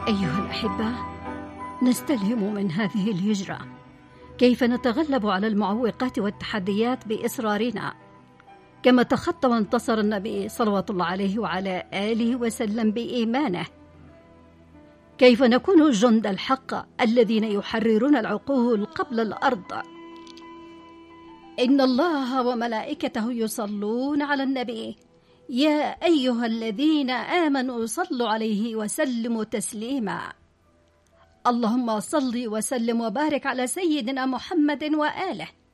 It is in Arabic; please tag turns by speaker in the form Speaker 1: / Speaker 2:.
Speaker 1: أيها الأحبة، نستلهم من هذه الهجرة كيف نتغلب على المعوقات والتحديات بإصرارنا، كما تخطى وانتصر النبي صلوات الله عليه وعلى آله وسلم بإيمانه. كيف نكون جند الحق الذين يحررون العقول قبل الأرض. إن الله وملائكته يصلون على النبي، يا أيها الذين آمنوا صلوا عليه وسلموا تسليما. اللهم صل وسلم وبارك على سيدنا محمد وآله.